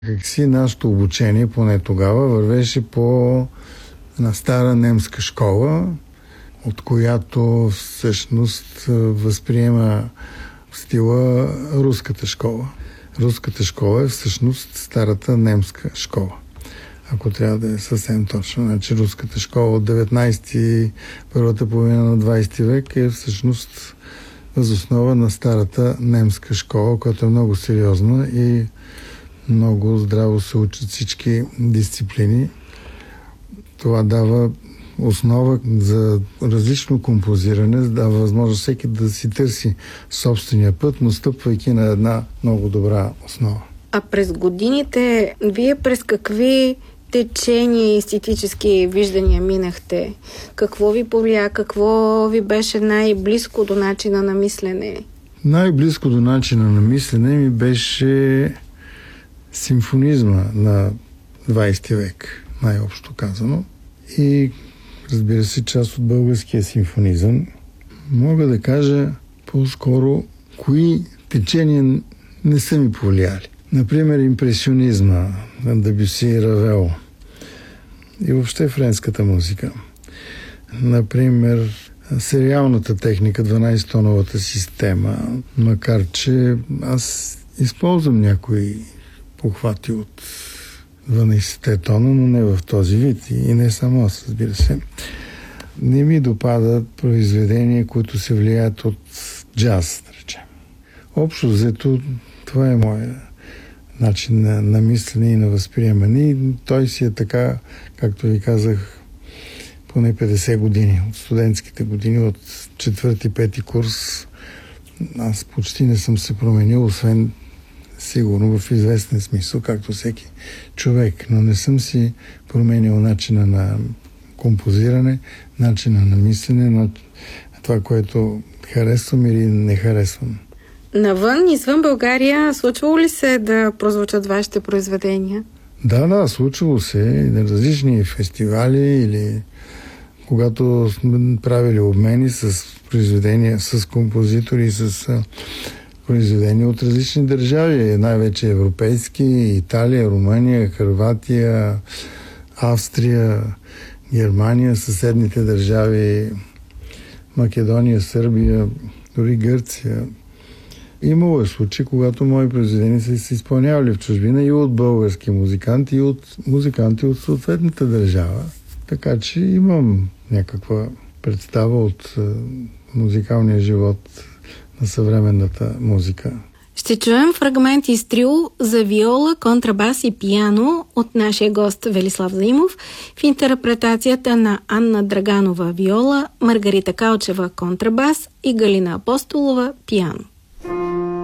Какси нашето обучение, поне тогава, вървеше по една стара немска школа, от която всъщност възприема стила руската школа. Руската школа е всъщност старата немска школа, ако трябва да е съвсем точно. Значи руската школа от 19-ти, първата половина на 20 век е всъщност възоснова на старата немска школа, която е много сериозна и много здраво се учат всички дисциплини. Това дава основа за различно композиране, дава възможност всеки да си търси собствения път, но стъпвайки на една много добра основа. А през годините вие през какви течения и естетически виждания минахте? Какво ви повлия? Какво ви беше най-близко до начина на мислене? Най-близко до начина на мислене ми беше симфонизма на 20 век, най-общо казано. И, разбира се, част от българския симфонизъм. Мога да кажа по-скоро кои течения не са ми повлияли. Например, импресионизма на Дебюси и Равел и въобще френската музика. Например, сериалната техника, 12-тоновата система, макар че аз използвам някои похвати от 12-те тона, но не в този вид и не само аз, разбира се. Не ми допадат произведения, които се влияят от джаз, да речем. Общо взето, това е моя начин на мислене и на възприемане. И той си е така, както ви казах, поне 50 години. От студентските години, от 4-5 курс, аз почти не съм се променил, освен сигурно в известен смисъл, както всеки човек. Но не съм си променил начина на композиране, начина на мислене, на това, което харесвам или не харесвам. Навън, извън България, случвало ли се да прозвучат вашите произведения? Да, случвало се на различни фестивали или когато сме правили обмени с произведения, с композитори, с произведения от различни държави, най-вече европейски, Италия, Румъния, Хърватия, Австрия, Германия, съседните държави, Македония, Сърбия, дори Гърция. Имало е случаи, когато мои произведения са се изпълнявали в чужбина и от български музиканти, и от музиканти от съответната държава. Така че имам някаква представа от музикалния живот на съвременната музика. Ще чуем фрагмент из трио за виола, контрабас и пиано от нашия гост Велислав Заимов в интерпретацията на Анна Драганова виола, Маргарита Калчева контрабас и Галина Апостолова пиано.